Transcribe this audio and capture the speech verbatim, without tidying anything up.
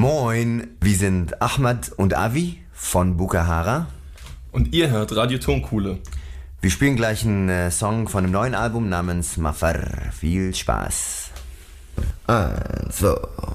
Moin, wir sind Ahmad und Avi von Bukahara. Und ihr hört Radio Tonkuhle. Wir spielen gleich einen äh, Song von einem neuen Album namens Mafar. Viel Spaß. Eins, zwei.